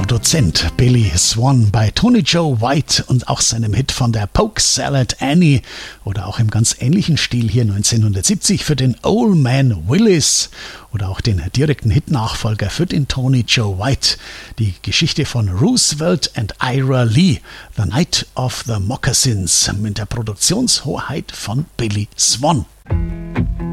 Produzent Billy Swan bei Tony Joe White und auch seinem Hit von der Polk Salad Annie oder auch im ganz ähnlichen Stil hier 1970 für den Old Man Willis oder auch den direkten Hit-Nachfolger für den Tony Joe White, die Geschichte von Roosevelt and Ira Lee, The Night of the Moccasins, mit der Produktionshoheit von Billy Swan.